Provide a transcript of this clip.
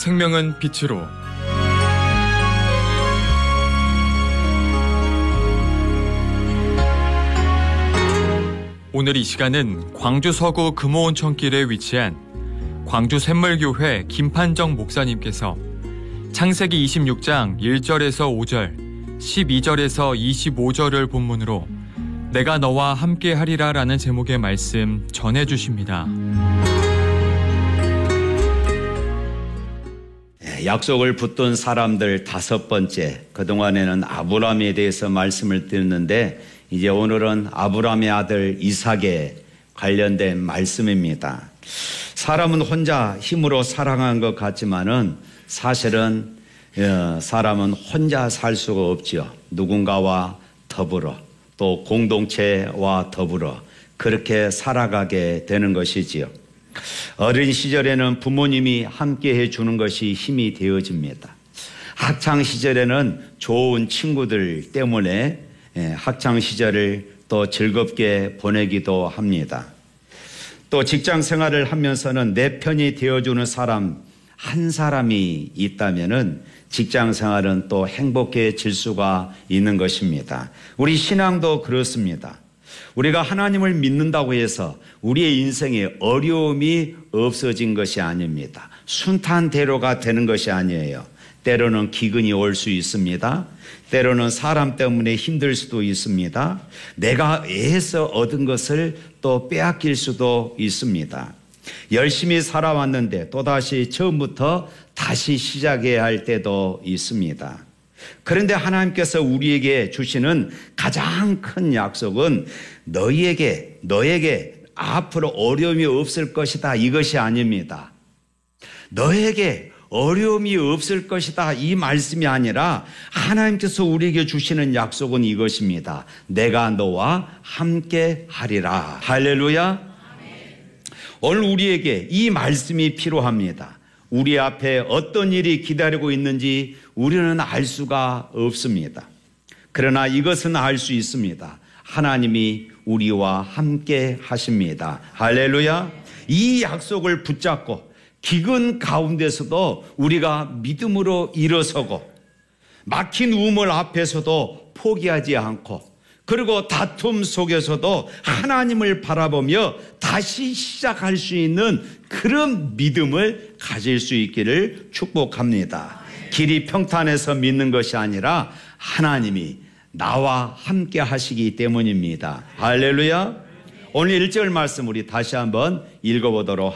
생명은 빛으로. 오늘 이 시간은 광주 서구 금호온천길에 위치한 광주 샘물교회 김판정 목사님께서 창세기 26장 1절에서 5절, 12절에서 25절을 본문으로 내가 너와 함께 하리라 라는 제목의 말씀 전해주십니다. 약속을 붙든 사람들 5번째, 그동안에는 아브라함에 대해서 말씀을 드렸는데 이제 오늘은 아브라함의 아들 이삭에 관련된 말씀입니다. 사람은 혼자 힘으로 살아가는 것 같지만은 사실은 사람은 혼자 살 수가 없지요. 누군가와 더불어 또 공동체와 더불어 그렇게 살아가게 되는 것이지요. 어린 시절에는 부모님이 함께 해주는 것이 힘이 되어집니다. 학창 시절에는 좋은 친구들 때문에 학창 시절을 또 즐겁게 보내기도 합니다. 또 직장 생활을 하면서는 내 편이 되어주는 사람 한 사람이 있다면은 직장 생활은 또 행복해질 수가 있는 것입니다. 우리 신앙도 그렇습니다. 우리가 하나님을 믿는다고 해서 우리의 인생에 어려움이 없어진 것이 아닙니다. 순탄대로가 되는 것이 아니에요. 때로는 기근이 올 수 있습니다. 때로는 사람 때문에 힘들 수도 있습니다. 내가 애써 얻은 것을 또 빼앗길 수도 있습니다. 열심히 살아왔는데 또다시 처음부터 다시 시작해야 할 때도 있습니다. 그런데 하나님께서 우리에게 주시는 가장 큰 약속은 너에게 앞으로 어려움이 없을 것이다, 이것이 아닙니다. 너에게 어려움이 없을 것이다, 이 말씀이 아니라 하나님께서 우리에게 주시는 약속은 이것입니다. 내가 너와 함께 하리라. 할렐루야. 오늘 우리에게 이 말씀이 필요합니다. 우리 앞에 어떤 일이 기다리고 있는지 우리는 알 수가 없습니다. 그러나 이것은 알 수 있습니다. 하나님이 우리와 함께 하십니다. 할렐루야. 이 약속을 붙잡고 기근 가운데서도 우리가 믿음으로 일어서고 막힌 우물 앞에서도 포기하지 않고 그리고 다툼 속에서도 하나님을 바라보며 다시 시작할 수 있는 그런 믿음을 가질 수 있기를 축복합니다. 길이 평탄해서 믿는 것이 아니라 하나님이 나와 함께 하시기 때문입니다. 할렐루야. 오늘 1절 말씀 우리 다시 한번 읽어보도록 하겠습니다.